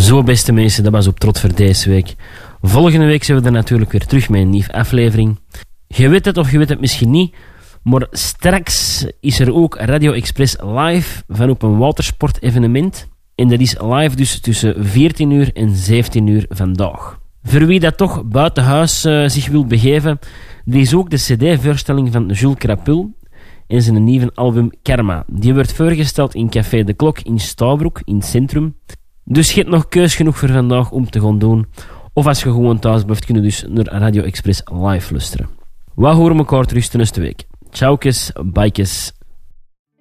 Zo, beste mensen, dat was op Trot voor deze week. Volgende week zijn we er natuurlijk weer terug met een nieuwe aflevering. Je weet het of je weet het misschien niet, maar straks is er ook Radio Express live van op een watersport-evenement. En dat is live dus tussen 14 uur en 17 uur vandaag. Voor wie dat toch buiten huis zich wil begeven, er is ook de cd-voorstelling van Jules Crapul en zijn nieuwe album Karma. Die wordt voorgesteld in Café de Klok in Stabroek, in het centrum. Dus je hebt nog keus genoeg voor vandaag om te gaan doen. Of als je gewoon thuis blijft, kunnen dus naar Radio Express live luisteren. We horen elkaar terug de week. Ciao, bikes.